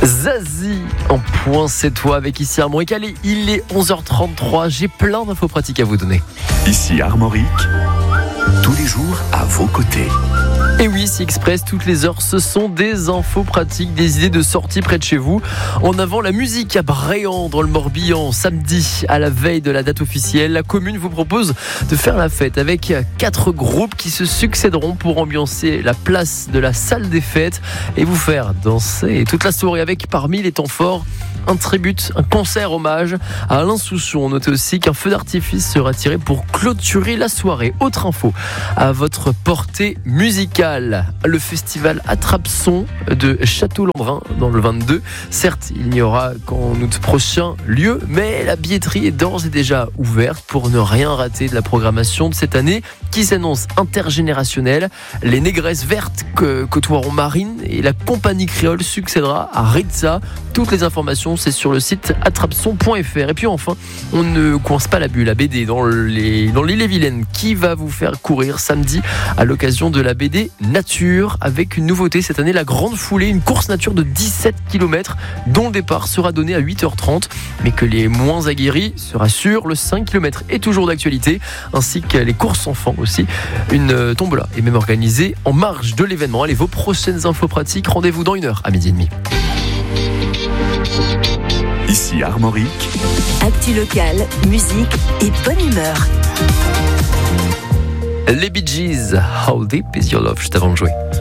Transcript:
Zazie en point, c'est toi avec ici Armorique. Allez, il est 11h33, j'ai plein d'infos pratiques à vous donner. Ici Armorique, tous les jours à vos côtés. Et oui, si Express, toutes les heures, ce sont des infos pratiques, des idées de sortie près de chez vous. En avant, la musique à Bréant, dans le Morbihan, samedi, à la veille de la date officielle. La commune vous propose de faire la fête avec 4 groupes qui se succéderont pour ambiancer la place de la salle des fêtes et vous faire danser toute la soirée avec, parmi les temps forts, un tribute, un concert hommage à Alain Souchon. Notez aussi qu'un feu d'artifice sera tiré pour clôturer la soirée. Autre info à votre portée musicale. Le festival Attrape-Son de Château-Lambrin dans le 22. Certes, il n'y aura qu'en août prochain lieu, mais la billetterie est d'ores et déjà ouverte pour ne rien rater de la programmation de cette année qui s'annonce intergénérationnelle. Les Négresses Vertes côtoieront Marine et la compagnie créole succédera à Ritza. Toutes les informations, c'est sur le site attrapeson.fr. Et puis enfin, on ne coince pas la bulle, la BD dans l'île-et-Vilaine qui va vous faire courir samedi à l'occasion de la BD Nature avec une nouveauté cette année, la Grande Foulée, une course nature de 17 km dont le départ sera donné à 8h30 mais que les moins aguerris se rassurent, le 5 km est toujours d'actualité ainsi que les courses enfants aussi. Une tombola est même organisée en marge de l'événement. Allez, vos prochaines infos pratiques, rendez-vous dans 1 heure à 12h30. Ici Armorique, actu locale, musique et bonne humeur. Les Bee Gees, How Deep Is Your Love, juste avant de jouer.